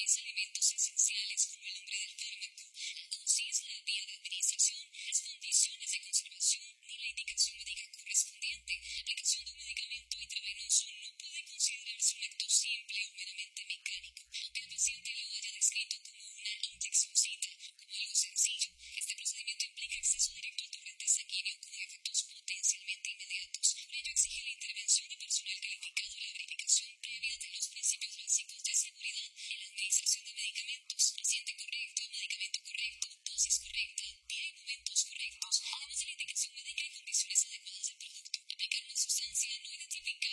Los elementos esenciales como el nombre del fármaco, la dosis, la vía de administración, las condiciones de conservación ni la indicación médica correspondiente. La aplicación de un medicamento intravenoso no puede considerarse un acto simple o meramente mecánico, aunque el paciente lo haya descrito como una inyeccióncita, como algo sencillo. Este procedimiento implica acceso directo al torrente sanguíneo con efectos potencialmente inmediatos. Por ello exige la intervención de personal calificado y la verificación previa de los principios básicos de seguridad en la administración de medicamentos.